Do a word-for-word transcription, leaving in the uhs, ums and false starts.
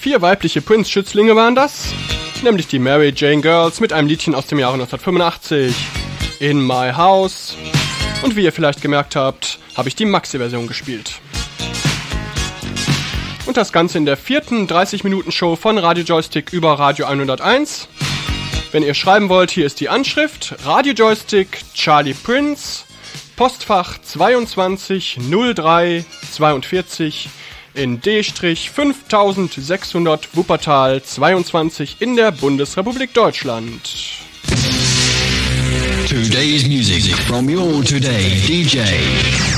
Vier weibliche Prince-Schützlinge waren das, nämlich die Mary Jane Girls mit einem Liedchen aus dem Jahre neunzehnhundertfünfundachtzig, In My House. Und wie ihr vielleicht gemerkt habt, habe ich die Maxi-Version gespielt. Und das Ganze in der vierten dreißig-Minuten-Show von Radio Joystick über Radio hunderteins. Wenn ihr schreiben wollt, hier ist die Anschrift: Radio Joystick, Charlie Prince, Postfach zweiundzwanzig null drei zweiundvierzig in D fünftausendsechshundert Wuppertal zweiundzwanzig in der Bundesrepublik Deutschland. Today's music from your today D J.